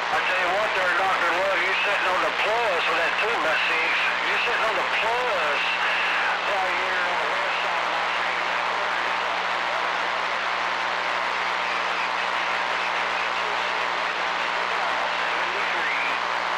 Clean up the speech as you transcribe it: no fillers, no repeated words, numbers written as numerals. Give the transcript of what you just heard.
I tell you what there, Dr. Love, you sitting on the plus with that 2x6. You sitting on the plus right here.